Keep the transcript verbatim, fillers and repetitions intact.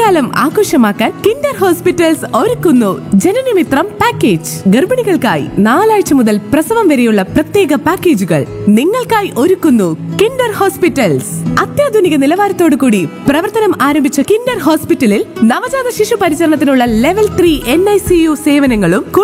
ഗർഭകാലം ആഘോഷമാക്കാൻ Kinder hospitals ഒരുക്കുന്നു ജനനമിത്രം പാക്കേജ്. ഗർഭിണികൾക്കായി നാലാഴ്ച മുതൽ പ്രസവം വരെയുള്ള പ്രത്യേക പാക്കേജുകൾ നിങ്ങൾക്കായി ഒരുക്കുന്നു കിൻഡർ ഹോസ്പിറ്റൽസ്. അത്യാധുനിക നിലവാരത്തോടു കൂടി പ്രവർത്തനം ആരംഭിച്ച കിൻഡർ ഹോസ്പിറ്റലിൽ നവജാത ശിശു പരിചരണത്തിനുള്ള level three N I C U സേവനങ്ങളും